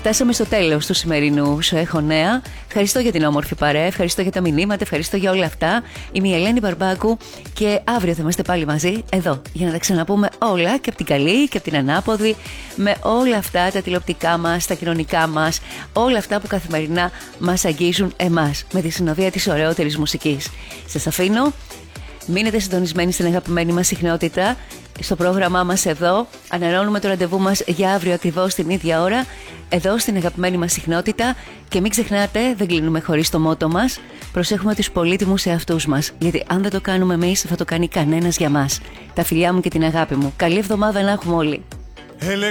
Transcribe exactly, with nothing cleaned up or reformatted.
Φτάσαμε στο τέλος του σημερινού Σου Έχω Νέα. Ευχαριστώ για την όμορφη παρέα, ευχαριστώ για τα μηνύματα, ευχαριστώ για όλα αυτά. Είμαι η Ελένη Μπαρμπάκου και αύριο θα είμαστε πάλι μαζί εδώ για να τα ξαναπούμε όλα, και από την καλή και από την ανάποδη, με όλα αυτά τα τηλεοπτικά μας, τα κοινωνικά μας, όλα αυτά που καθημερινά μας αγγίζουν εμάς, με τη συνοδεία της ωραιότερης μουσικής. Σας αφήνω. Μείνετε συντονισμένοι στην αγαπημένη μας συχνότητα, στο πρόγραμμά μας εδώ. Ανανεώνουμε το ραντεβού μας για αύριο ακριβώς την ίδια ώρα, εδώ στην αγαπημένη μας συχνότητα. Και μην ξεχνάτε, δεν κλείνουμε χωρίς το μότο μας. Προσέχουμε τους πολύτιμους εαυτούς μας, γιατί αν δεν το κάνουμε εμείς, θα το κάνει κανένας για μας. Τα φιλιά μου και την αγάπη μου. Καλή εβδομάδα να έχουμε όλοι. Έλε